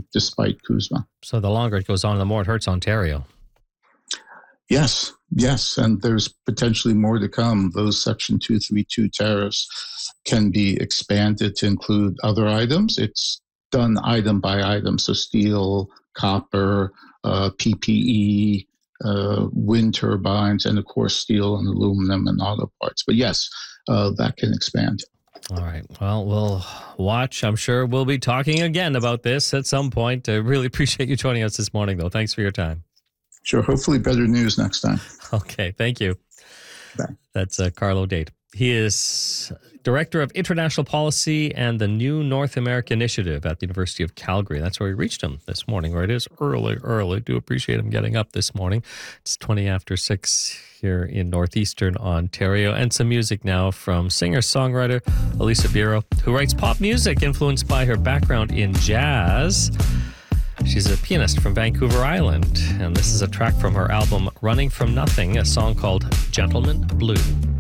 despite CUSMA. So the longer it goes on, the more it hurts Ontario. Yes, and there's potentially more to come. Those Section 232 tariffs can be expanded to include other items. It's done item by item, so steel, copper, PPE, wind turbines, and of course steel and aluminum and auto parts. But yes, that can expand. All right. Well, we'll watch. I'm sure we'll be talking again about this at some point. I really appreciate you joining us this morning, though. Thanks for your time. Sure. Hopefully better news next time. Okay. Thank you. Bye. That's Carlo Date. He is Director of International Policy and the New North America Initiative at the University of Calgary. That's where we reached him this morning, where it is early. Do appreciate him getting up this morning. It's 20 after 6 here in northeastern Ontario. And some music now from singer-songwriter Elisa Biro, who writes pop music influenced by her background in jazz. She's a pianist from Vancouver Island, and this is a track from her album Running From Nothing, a song called Gentleman Blue.